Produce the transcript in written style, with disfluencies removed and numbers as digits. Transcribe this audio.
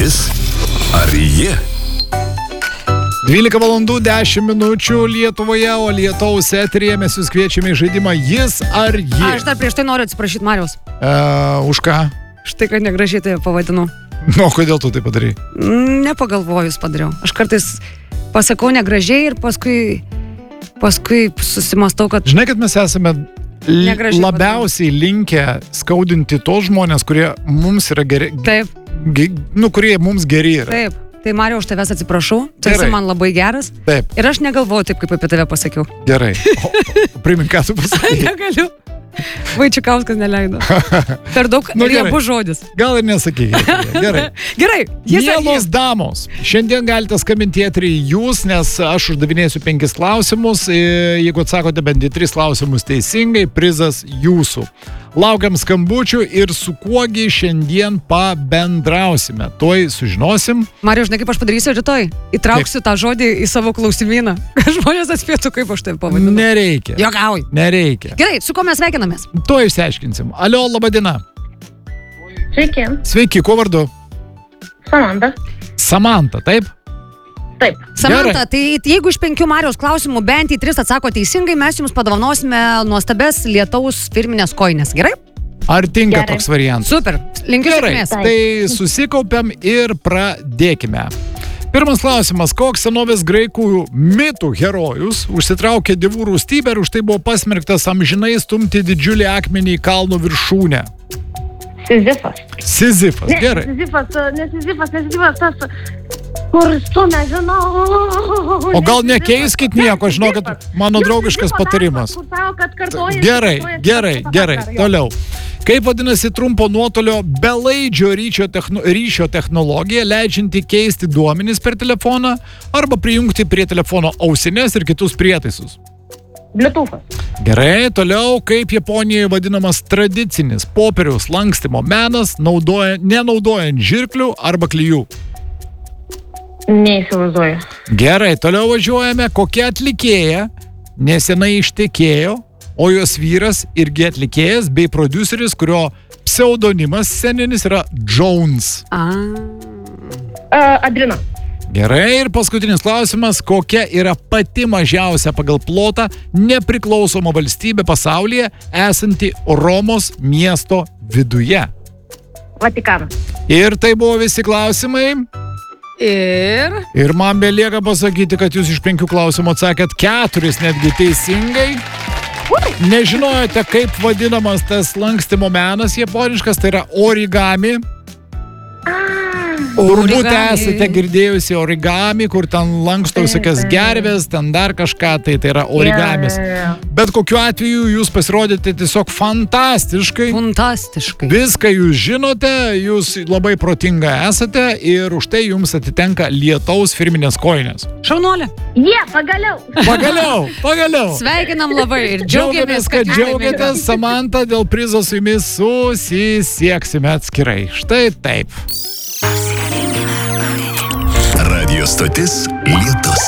Jis ar ji? 12 valandų 10 minučių Lietuvoje, o Lietaus eteryje mes jūs kviečiame į žaidimą Jis ar ji. Aš dar prieš tai noriu atsiprašyti Mariaus. Už ką? Štai, kad negražiai tai pavadinau. Nu, kodėl tu tai padarai? Nepagalvojus padariau. Aš kartais pasakau negražiai ir paskui susimastau, kad... Žinai, kad mes esame Negražiai labiausiai linkę skaudinti tos žmonės, kurie mums yra geri. Taip. Kurie mums geri yra. Taip. Tai Marijau, aš tavęs atsiprašau. Tu esi man labai geras. Taip. Ir aš negalvoju taip, kaip apie tave pasakiau. Gerai. Primink, ką tu pasakei. Negaliu. Vaičiukauskas neleido. Per daug riebus žodis. Gal ir nesakykite. Gerai. Gerai. Mielos damos, šiandien galite skambinti eterį jūs, nes aš uždavinėsiu 5 klausimus. Jeigu atsakote bent 3 klausimus teisingai, prizas jūsų. Laukiam skambučių ir su kuogi šiandien pabendrausime. Tuoj sužinosim. Marijau, žinai, kaip aš padarysiu rytoj? Įtrauksiu tą žodį į savo klausimyną. Kad žmonės atspėtų, kaip aš tai pavadinu. Nereikia. Jokauj. Nereikia. Gerai, su kuo mes sveikinamės? Tuoj išsiaiškinsim. Alio, laba diena. Sveiki. Sveiki, kuo vardu? Samanta. Samanta, taip? Taip. Samanta, tai jeigu iš 5 Mariaus klausimų bent į 3 atsako teisingai, mes jums padovanosime nuostabes Lietaus firminės kojinės. Gerai? Ar tinka Gerai. toks variantas? Super. Linkiu sėkmės. Tai susikaupiam ir pradėkime. Pirmas klausimas. Koks senovės graikų mitų herojus užsitraukė dievų rūstybę ir už tai buvo pasmerktas amžinai stumti didžiulį akmenį į kalno viršūnę? Sizifas. Gerai. Sizifas, tas, kur stumia, žinau. O gal nekeiskit nieko, žinokit, mano draugiškas patarimas. Gerai, toliau. Kaip vadinasi trumpo nuotolio belaidžio ryšio technologija, leidžianti keisti duomenis per telefoną arba prijungti prie telefono ausines ir kitus prietaisus? Bluetooth'as. Gerai, toliau, kaip Japonijoje vadinamas tradicinis popieriaus lankstymo menas, nenaudojant žirklių arba klijų? Neįsivaizduoju. Gerai, toliau važiuojame. Kokia atlikėja nesenai ištekėjo, o jos vyras irgi atlikėjas bei prodiuseris, kurio pseudonimas sceninis yra Jones. Adrina. Gerai, ir paskutinis klausimas. Kokia yra pati mažiausia pagal plotą nepriklausoma valstybė pasaulyje esanti Romos miesto viduje? Vatikanas. Ir tai buvo visi klausimai. Ir man belieka pasakyti, kad jūs iš 5 klausimų atsakėt 4 netgi teisingai. Nežinojote, kaip vadinamas tas lankstymo menas japoniškas, tai yra origami. Turbūt esate girdėjusi origami, kur ten lanksto visokias gervės, ten dar kažką, tai yra origamis. Bet kokiu atveju jūs pasirodėte tiesiog fantastiškai. Fantastiškai. Viską jūs žinote, jūs labai protinga esate ir už tai jums atitenka Lietaus firminės kojinės. Šaunuolė. Pagaliau. Sveikinam labai ir džiaugiamės, kad džiaugiatės. Samanta, dėl prizo su jumis susisieksime atskirai. Štai taip. Radio stotis Lietus.